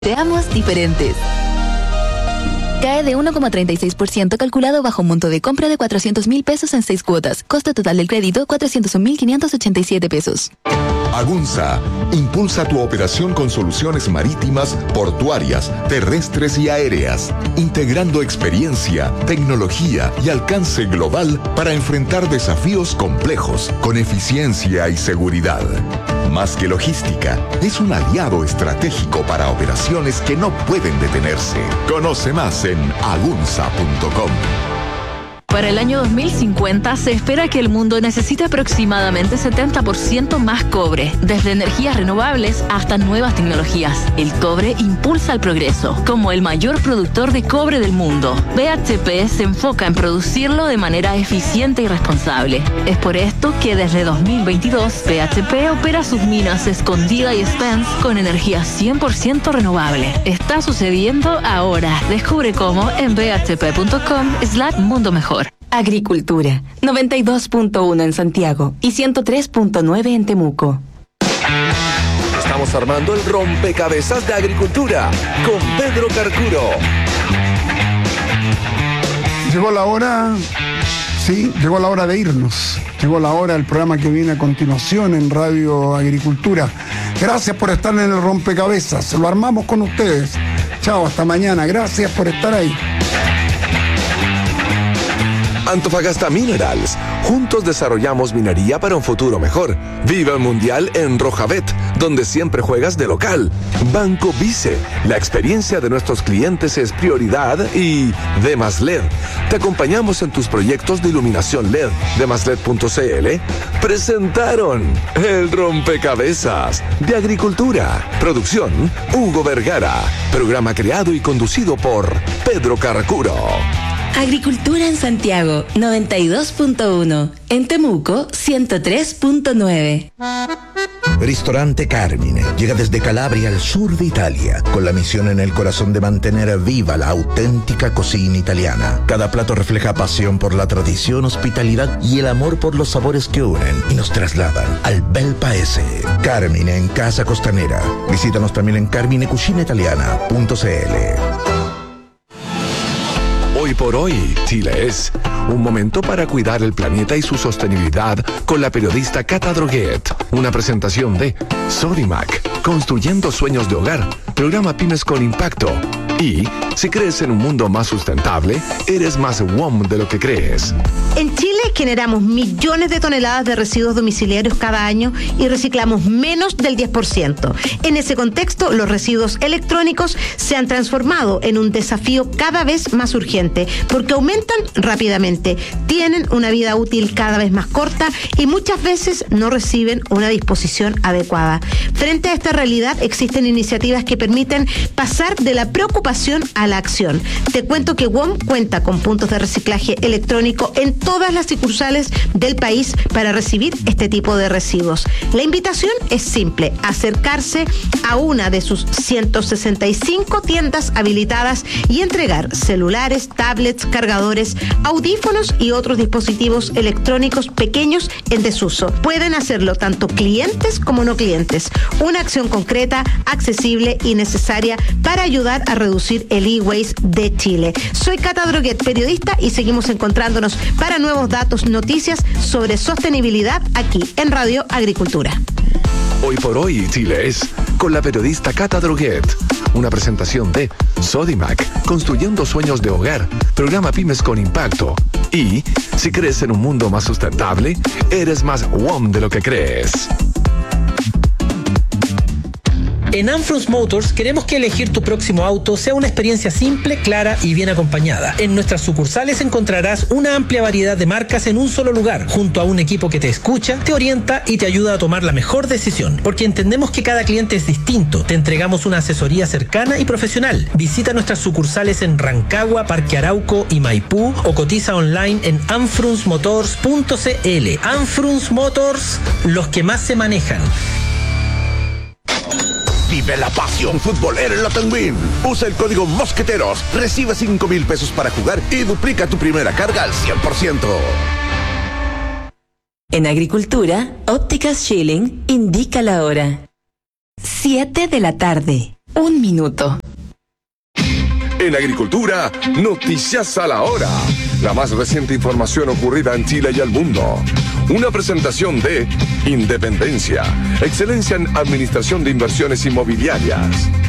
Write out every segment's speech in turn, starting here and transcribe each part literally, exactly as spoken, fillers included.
Seamos diferentes. Cae de uno coma treinta y seis por ciento calculado bajo un monto de compra de cuatrocientos mil pesos en seis cuotas. Costo total del crédito, cuatrocientos un mil quinientos ochenta y siete pesos. Agunza impulsa tu operación con soluciones marítimas, portuarias, terrestres y aéreas, integrando experiencia, tecnología y alcance global para enfrentar desafíos complejos con eficiencia y seguridad. Más que logística, es un aliado estratégico para operaciones que no pueden detenerse. Conoce más en agunza punto com. Para el año dos mil cincuenta se espera que el mundo necesite aproximadamente setenta por ciento más cobre, desde energías renovables hasta nuevas tecnologías. El cobre impulsa el progreso. Como el mayor productor de cobre del mundo, B H P se enfoca en producirlo de manera eficiente y responsable. Es por esto que desde dos mil veintidós, B H P opera sus minas Escondida y Spence con energía cien por ciento renovable. Está sucediendo ahora. Descubre cómo en b h p punto com slash mundo mejor. Agricultura, noventa y dos punto uno en Santiago y ciento tres punto nueve en Temuco. Estamos armando el rompecabezas de agricultura con Pedro Carcuro. Llegó la hora, sí, llegó la hora de irnos. Llegó la hora del programa que viene a continuación en Radio Agricultura. Gracias por estar en el rompecabezas. Lo armamos con ustedes. Chao, hasta mañana. Gracias por estar ahí. Antofagasta Minerals. Juntos desarrollamos minería para un futuro mejor. Viva el Mundial en Rojabet, donde siempre juegas de local. Banco Vice. La experiencia de nuestros clientes es prioridad. Y Demas L E D. Te acompañamos en tus proyectos de iluminación L E D. Demas L E D punto c l presentaron el rompecabezas de agricultura. Producción Hugo Vergara. Programa creado y conducido por Pedro Carcuro. Agricultura en Santiago, noventa y dos punto uno. En Temuco, ciento tres punto nueve. Ristorante Carmine llega desde Calabria al sur de Italia, con la misión en el corazón de mantener viva la auténtica cocina italiana. Cada plato refleja pasión por la tradición, hospitalidad y el amor por los sabores que unen y nos trasladan al bel paese. Carmine en Casa Costanera. Visítanos también en carmine cucina italiana punto c l. Hoy por hoy, Chile es un momento para cuidar el planeta y su sostenibilidad con la periodista Cata Droguet. Una presentación de Sodimac, construyendo sueños de hogar, programa Pymes con Impacto. Y si crees en un mundo más sustentable, eres más W O M de lo que crees. En Chile generamos millones de toneladas de residuos domiciliarios cada año y reciclamos menos del diez por ciento. En ese contexto, los residuos electrónicos se han transformado en un desafío cada vez más urgente porque aumentan rápidamente, tienen una vida útil cada vez más corta y muchas veces no reciben una disposición adecuada. Frente a esta realidad, existen iniciativas que permiten pasar de la preocupación a la acción. Te cuento que W O M cuenta con puntos de reciclaje electrónico en todas las sucursales del país para recibir este tipo de residuos. La invitación es simple: acercarse a una de sus ciento sesenta y cinco tiendas habilitadas y entregar celulares, tablets, cargadores, audífonos y otros dispositivos electrónicos pequeños en desuso. Pueden hacerlo tanto clientes como no clientes. Una acción concreta, accesible y necesaria para ayudar a reducir el e-waste de Chile. Soy Cata Droguet, periodista, y seguimos encontrándonos para nuevos datos, noticias sobre sostenibilidad aquí en Radio Agricultura. Hoy por hoy, Chile es con la periodista Cata Droguet. Una presentación de Sodimac, construyendo sueños de hogar, programa Pymes con Impacto. Y si crees en un mundo más sustentable, eres más W O M de lo que crees. En Anfrus Motors queremos que elegir tu próximo auto sea una experiencia simple, clara y bien acompañada. En nuestras sucursales encontrarás una amplia variedad de marcas en un solo lugar, junto a un equipo que te escucha, te orienta y te ayuda a tomar la mejor decisión. Porque entendemos que cada cliente es distinto. Te entregamos una asesoría cercana y profesional. Visita nuestras sucursales en Rancagua, Parque Arauco y Maipú o cotiza online en anfrus motors punto c l. Anfrus Motors, los que más se manejan. Vive la pasión futbolera en la Tenguín. Usa el código Mosqueteros, recibe cinco mil pesos para jugar y duplica tu primera carga al cien por ciento. En Agricultura, Ópticas Schilling indica la hora. siete de la tarde. un minuto. En Agricultura, noticias a la hora. La más reciente información ocurrida en Chile y el mundo. Una presentación de Independencia, excelencia en administración de inversiones inmobiliarias.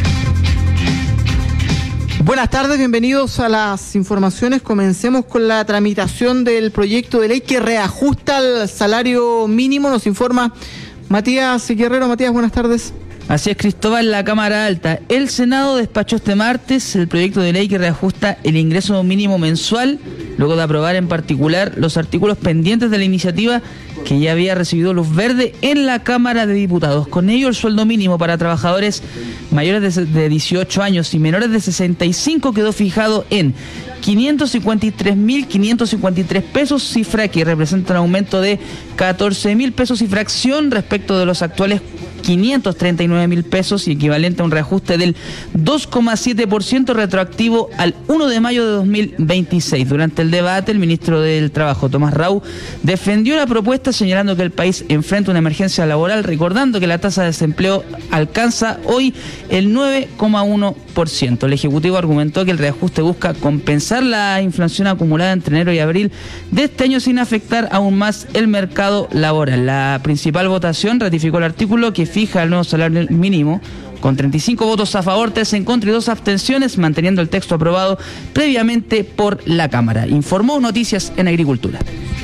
Buenas tardes, bienvenidos a las informaciones. Comencemos con la tramitación del proyecto de ley que reajusta el salario mínimo. Nos informa Matías Guerrero. Matías, buenas tardes. Así es, Cristóbal, la Cámara Alta. El Senado despachó este martes el proyecto de ley que reajusta el ingreso mínimo mensual, luego de aprobar en particular los artículos pendientes de la iniciativa que ya había recibido luz verde en la Cámara de Diputados. Con ello, el sueldo mínimo para trabajadores mayores de dieciocho años y menores de sesenta y cinco quedó fijado en quinientos cincuenta y tres mil quinientos cincuenta y tres pesos, cifra que representa un aumento de catorce mil pesos y fracción respecto de los actuales quinientos treinta y nueve mil pesos y equivalente a un reajuste del dos coma siete por ciento retroactivo al primero de mayo de dos mil veintiséis. Durante el debate, el ministro del Trabajo, Tomás Rau, defendió la propuesta señalando que el país enfrenta una emergencia laboral, recordando que la tasa de desempleo alcanza hoy el nueve coma uno por ciento. El Ejecutivo argumentó que el reajuste busca compensar la inflación acumulada entre enero y abril de este año sin afectar aún más el mercado laboral. La principal votación ratificó el artículo que fija el nuevo salario mínimo con treinta y cinco votos a favor, tres en contra y dos abstenciones, manteniendo el texto aprobado previamente por la Cámara. Informó Noticias en Agricultura.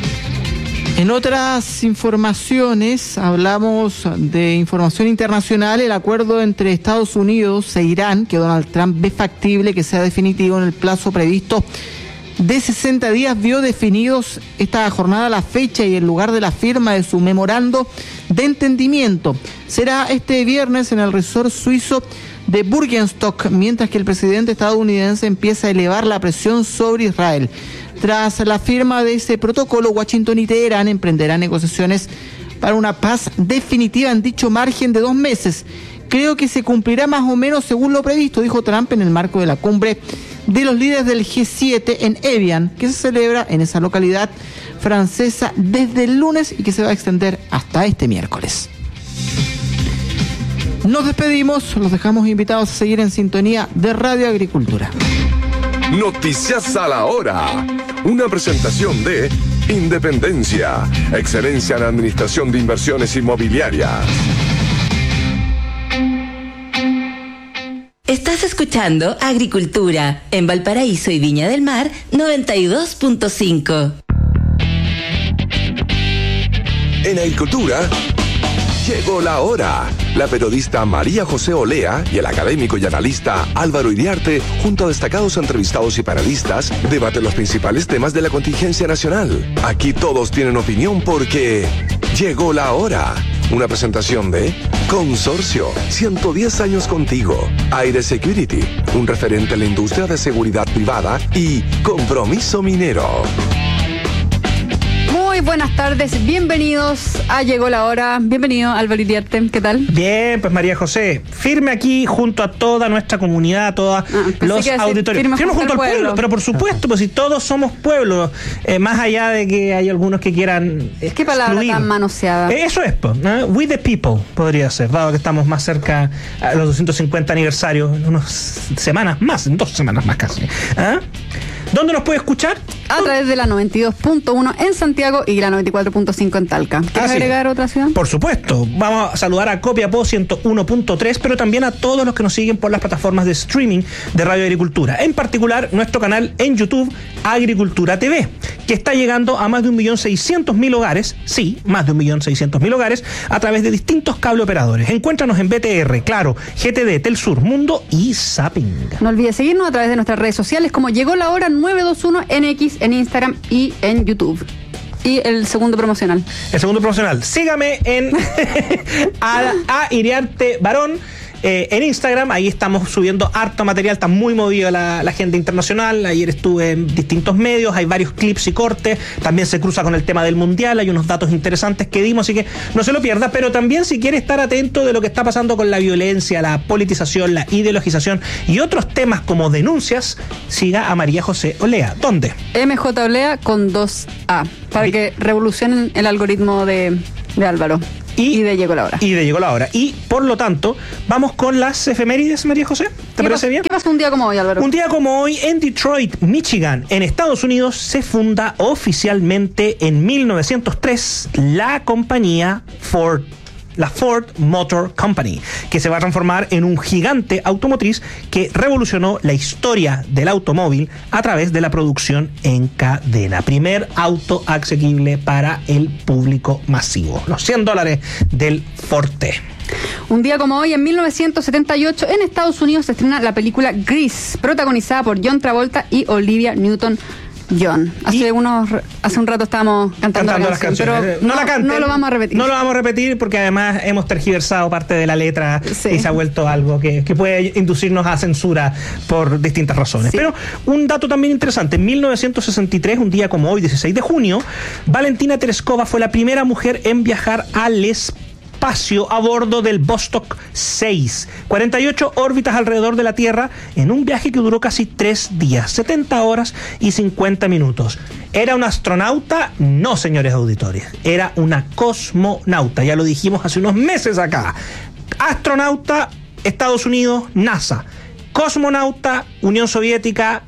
En otras informaciones, hablamos de información internacional. El acuerdo entre Estados Unidos e Irán, que Donald Trump ve factible que sea definitivo en el plazo previsto de sesenta días, vio definidos esta jornada la fecha y el lugar de la firma de su memorando de entendimiento. Será este viernes en el resort suizo de Bürgenstock, mientras que el presidente estadounidense empieza a elevar la presión sobre Israel. Tras la firma de ese protocolo, Washington y Teherán emprenderán negociaciones para una paz definitiva en dicho margen de dos meses. Creo que se cumplirá más o menos según lo previsto, dijo Trump en el marco de la cumbre de los líderes del G siete en Evian, que se celebra en esa localidad francesa desde el lunes y que se va a extender hasta este miércoles. Nos despedimos, los dejamos invitados a seguir en sintonía de Radio Agricultura. Noticias a la hora. Una presentación de Independencia, excelencia en administración de inversiones inmobiliarias. Estás escuchando Agricultura en Valparaíso y Viña del Mar noventa y dos punto cinco. En Agricultura, llegó la hora. La periodista María José Olea y el académico y analista Álvaro Iriarte, junto a destacados entrevistados y panelistas, debaten los principales temas de la contingencia nacional. Aquí todos tienen opinión porque llegó la hora. Una presentación de Consorcio, ciento diez años contigo, Aire Security, un referente en la industria de seguridad privada, y Compromiso Minero. Muy buenas tardes, bienvenidos a Llegó la Hora. Bienvenido, Álvaro Iriarte, ¿qué tal? Bien, pues María José, firme aquí junto a toda nuestra comunidad, todos ah, los auditorios. Firme, firme junto al pueblo. pueblo, pero por supuesto, pues si todos somos pueblo, eh, más allá de que hay algunos que quieran excluir. ¿Qué palabra tan manoseada? Eh, eso es, pues, ¿no? We the people podría ser, dado que estamos más cerca a los doscientos cincuenta aniversarios, en unas semanas más, en dos semanas más casi. ¿Ah? ¿Dónde nos puede escuchar? A través de la noventa y dos punto uno en Santiago y la noventa y cuatro punto cinco en Talca. ¿Quieres ah, agregar sí. otra ciudad? Por supuesto. Vamos a saludar a Copiapó ciento uno punto tres, pero también a todos los que nos siguen por las plataformas de streaming de Radio Agricultura. En particular, nuestro canal en YouTube, Agricultura T V, que está llegando a más de un millón seiscientos mil hogares, sí, más de un millón seiscientos mil hogares, a través de distintos cable operadores. Encuéntranos en B T R, Claro, G T D, Telsur, Mundo y Zapping. No olvides seguirnos a través de nuestras redes sociales como Llegó la Hora nueve dos uno N X en Instagram y en YouTube. Y el segundo promocional. El segundo promocional. Sígame en a, a Iriarte Barón. Eh, en Instagram, ahí estamos subiendo harto material, está muy movida la, la agenda internacional. Ayer estuve en distintos medios, hay varios clips y cortes, también se cruza con el tema del mundial, hay unos datos interesantes que dimos, así que no se lo pierda. Pero también, si quiere estar atento de lo que está pasando con la violencia, la politización, la ideologización y otros temas como denuncias, siga a María José Olea. ¿Dónde? M J Olea con dos A, para que revolucionen el algoritmo de, de Álvaro. Y, y de Llegó la Hora. Y de Llegó la Hora. Y por lo tanto, vamos con las efemérides, María José. ¿Te parece pasa, bien? ¿Qué pasa un día como hoy, Álvaro? Un día como hoy, en Detroit, Michigan, en Estados Unidos, se funda oficialmente en mil novecientos tres la compañía Ford. La Ford Motor Company, que se va a transformar en un gigante automotriz que revolucionó la historia del automóvil a través de la producción en cadena. Primer auto asequible para el público masivo. Los cien dólares del Forte. Un día como hoy, en mil novecientos setenta y ocho, en Estados Unidos se estrena la película Grease, protagonizada por John Travolta y Olivia Newton John. Hace y unos hace un rato estábamos cantando, cantando la canción, las canciones. Pero no, no la canten, no lo vamos a repetir. No lo vamos a repetir porque además hemos tergiversado parte de la letra, sí, y se ha vuelto algo que, que puede inducirnos a censura por distintas razones. Sí. Pero un dato también interesante, en mil novecientos sesenta y tres, un día como hoy, dieciséis de junio, Valentina Tereskova fue la primera mujer en viajar al espacio espacio a bordo del Vostok seis, cuarenta y ocho órbitas alrededor de la Tierra en un viaje que duró casi tres días, setenta horas y cincuenta minutos. ¿Era un astronauta? No, señores auditores, era una cosmonauta, ya lo dijimos hace unos meses acá. Astronauta, Estados Unidos, NASA. Cosmonauta, Unión Soviética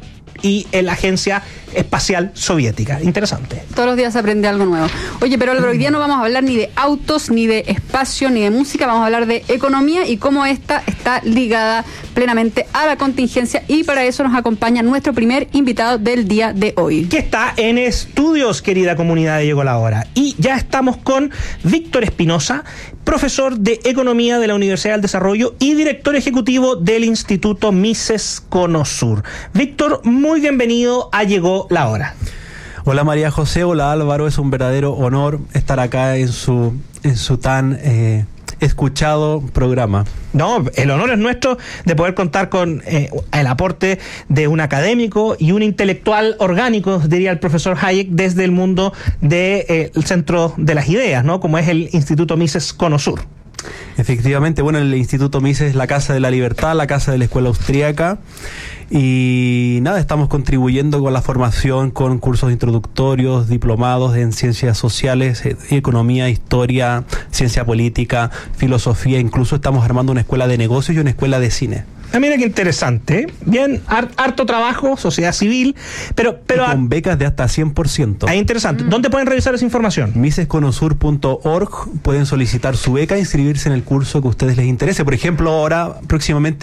y la Agencia Espacial Soviética. Interesante. Todos los días se aprende algo nuevo. Oye, pero hoy día no vamos a hablar ni de autos, ni de espacio, ni de música, vamos a hablar de economía y cómo esta está ligada plenamente a la contingencia, y para eso nos acompaña nuestro primer invitado del día de hoy. Que está en estudios, querida comunidad de Llegó la Hora. Y ya estamos con Víctor Espinosa, profesor de Economía de la Universidad del Desarrollo y director ejecutivo del Instituto Mises Conosur. Víctor, muy bienvenido a Llegó la Hora. Hola María José, hola Álvaro, es un verdadero honor estar acá en su, en su tan eh, escuchado programa. No, el honor es nuestro de poder contar con eh, el aporte de un académico y un intelectual orgánico, diría el profesor Hayek, desde el mundo del eh, centro de las ideas, ¿no? Como es el Instituto Mises Conosur. Efectivamente, bueno, el Instituto Mises es la Casa de la Libertad, la Casa de la Escuela Austríaca, y nada, estamos contribuyendo con la formación, con cursos introductorios, diplomados en ciencias sociales, economía, historia, ciencia política, filosofía, incluso estamos armando una escuela de negocios y una escuela de cine. Ah, mira qué interesante, ¿eh? Bien, harto trabajo, sociedad civil, pero... pero con becas de hasta cien por ciento. Ah, interesante. ¿Dónde pueden revisar esa información? mises conosur punto org, pueden solicitar su beca e inscribirse en el curso que a ustedes les interese. Por ejemplo, ahora, próximamente,